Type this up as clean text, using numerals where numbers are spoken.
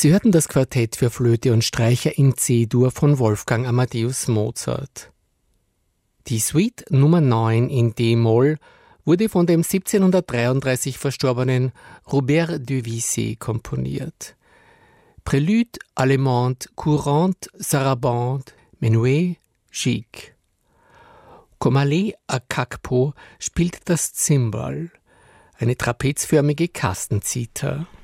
Sie hörten das Quartett für Flöte und Streicher in C-Dur von Wolfgang Amadeus Mozart. Die Suite Nummer 9 in D-Moll wurde von dem 1733 verstorbenen Robert de Vissé komponiert. Prélude allemande, courante, sarabande, menuet, chic. Komale Akakpo spielt das Zimbal, eine trapezförmige Kastenzither.